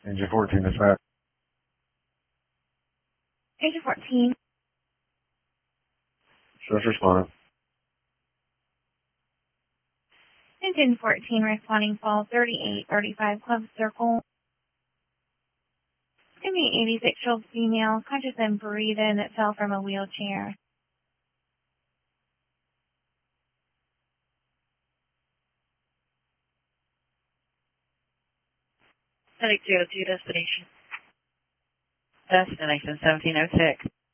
Engine 14 dispatch. Engine 14. Just responding. Engine 14 responding fall 3835 Club Circle. Give me 86-year-old female, conscious and breathing, that fell from a wheelchair. 7202 destination. Destination 1706.